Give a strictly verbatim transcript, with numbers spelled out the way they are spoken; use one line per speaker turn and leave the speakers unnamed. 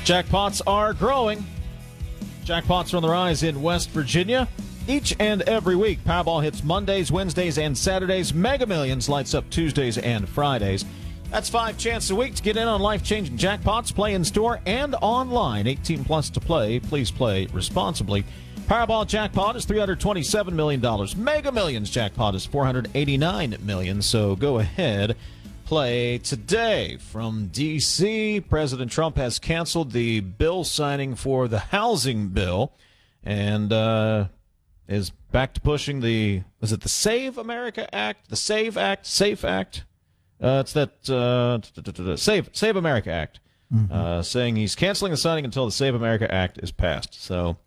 Jackpots are growing. Jackpots are on the rise in West Virginia. Each and every week, Powerball hits Mondays, Wednesdays, and Saturdays. Mega Millions lights up Tuesdays and Fridays. That's five chances a week to get in on life-changing jackpots. Play in store and online. eighteen plus to play. Please play responsibly. Powerball jackpot is three hundred twenty-seven million dollars. Mega Millions jackpot is four hundred eighty-nine million dollars. So go ahead, play today. From D C, President Trump has canceled the bill signing for the housing bill and uh, is back to pushing the, was it the Save America Act? The Save Act? SAFE Act? Uh, it's that uh, Save Save America Act, mm-hmm. uh, saying he's canceling the signing until the Save America Act is passed. So